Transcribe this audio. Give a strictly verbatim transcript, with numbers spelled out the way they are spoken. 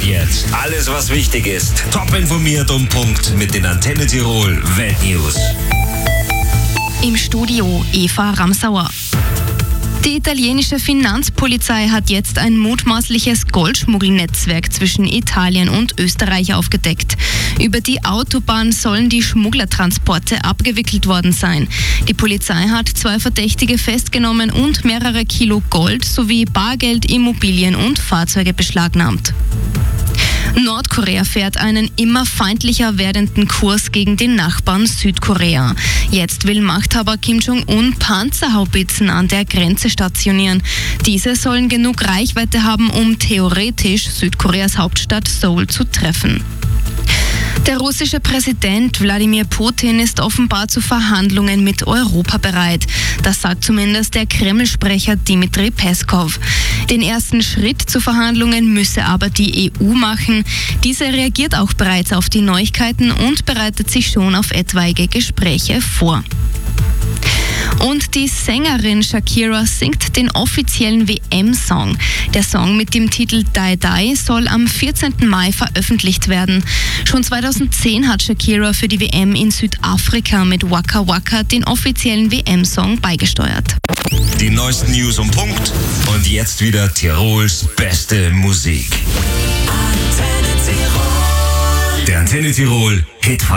jetzt alles, was wichtig ist. Top informiert um Punkt mit den Antenne Tirol Weltnews. Im Studio Eva Ramsauer. Die italienische Finanzpolizei hat jetzt ein mutmaßliches Goldschmuggelnetzwerk zwischen Italien und Österreich aufgedeckt. Über die Autobahn sollen die Schmugglertransporte abgewickelt worden sein. Die Polizei hat zwei Verdächtige festgenommen und mehrere Kilo Gold sowie Bargeld, Immobilien und Fahrzeuge beschlagnahmt. Nordkorea fährt einen immer feindlicher werdenden Kurs gegen den Nachbarn Südkorea. Jetzt will Machthaber Kim Jong-un Panzerhaubitzen an der Grenze stationieren. Diese sollen genug Reichweite haben, um theoretisch Südkoreas Hauptstadt Seoul zu treffen. Der russische Präsident Wladimir Putin ist offenbar zu Verhandlungen mit Europa bereit. Das sagt zumindest der Kreml-Sprecher Dmitri Peskov. Den ersten Schritt zu Verhandlungen müsse aber die E U machen. Diese reagiert auch bereits auf die Neuigkeiten und bereitet sich schon auf etwaige Gespräche vor. Und die Sängerin Shakira singt den offiziellen W M-Song. Der Song mit dem Titel Die Die soll am vierzehnten Mai veröffentlicht werden. Schon zweitausendzehn hat Shakira für die W M in Südafrika mit Waka Waka den offiziellen W M-Song beigesteuert. Die neuesten News um Punkt und jetzt wieder Tirols beste Musik. Antenne Tirol. Der Antenne Tirol Hit